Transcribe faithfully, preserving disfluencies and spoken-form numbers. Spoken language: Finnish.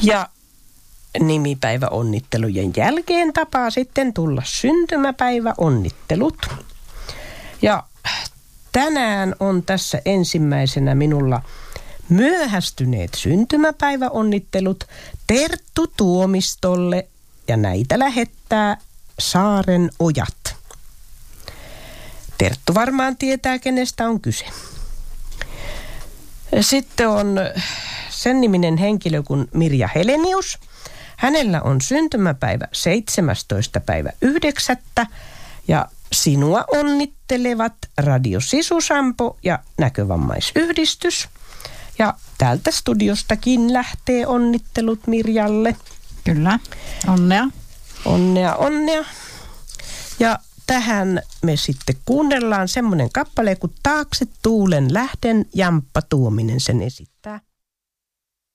Ja nimipäiväonnittelujen jälkeen tapaa sitten tulla syntymäpäiväonnittelut. Ja tänään on tässä ensimmäisenä minulla myöhästyneet syntymäpäiväonnittelut Terttu Tuomistolle, ja näitä lähettää Saaren Ojat. Terttu varmaan tietää, kenestä on kyse. Sitten on sen niminen henkilö kuin Mirja Helenius. Hänellä on syntymäpäivä seitsemästoista päivä yhdeksättä ja sinua onnittelevat Radio Sisusampo ja Näkövammaisyhdistys. Ja täältä studiostakin lähtee onnittelut Mirjalle. Kyllä, onnea. Onnea, onnea. Ja tähän me sitten kuunnellaan semmoinen kappale kuin Taakse tuulen lähden, Jamppa Tuominen sen esittää.